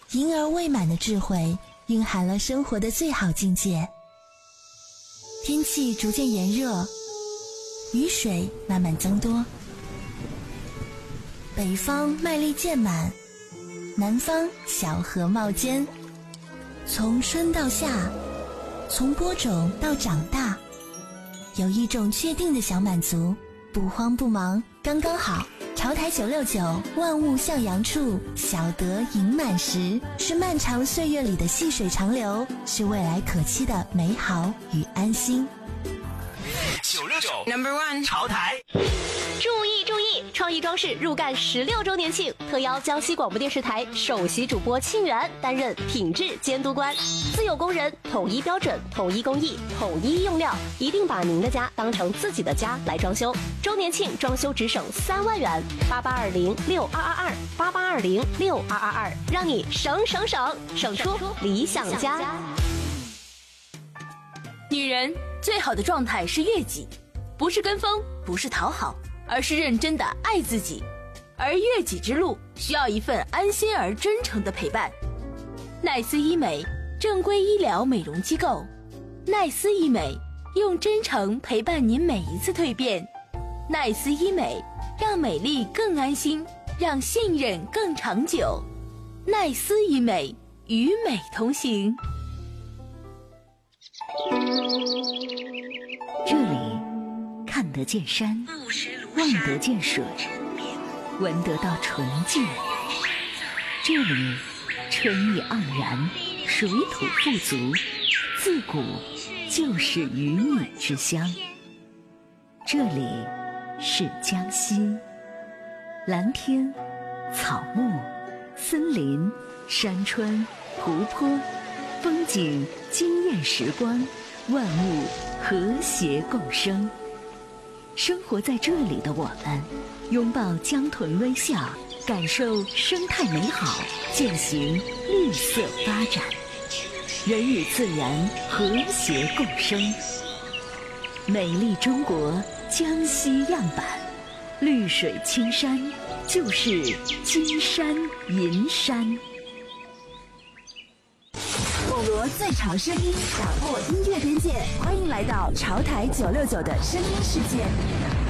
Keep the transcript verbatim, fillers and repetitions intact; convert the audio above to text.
婴儿未满的智慧蕴含了生活的最好境界。天气逐渐炎热，雨水慢慢增多，北方麦粒渐满，南方小荷冒尖。从春到夏，从播种到长大，有一种确定的小满足，不慌不忙，刚刚好。潮台九六九，万物向阳处，小得盈满时，是漫长岁月里的细水长流，是未来可期的美好与安心。 九六九 Number One 潮台。 注意注意！创意装饰入干十六周年庆，特邀江西广播电视台首席主播清源担任品质监督官。自有工人，统一标准，统一工艺，统一用料，一定把您的家当成自己的家来装修。周年庆装修只省三万元，八八二零六二二二，八八二零六二二二，让你省省省，省出理想家。 女人最好的状态是悦己，不是跟风，不是讨好，而是认真的爱自己。而悦己之路需要一份安心而真诚的陪伴。奈斯医美，正规医疗美容机构。奈斯医美，用真诚陪伴您每一次蜕变。奈斯医美，让美丽更安心，让信任更长久。奈斯医美，与美同行。 这里看得见山，望得见水，闻得到纯净。这里春意盎然，水土富足，自古就是鱼米之乡。这里是江西，蓝天、草木、森林、山川、湖泊，风景惊艳时光，万物和谐共生。生活在这里的我们，拥抱江豚微笑，感受生态美好，践行绿色发展，人与自然和谐共生。美丽中国江西样板，绿水青山就是金山银山。 网罗最潮声音，打破音乐边界，欢迎来到潮台九六九的声音世界。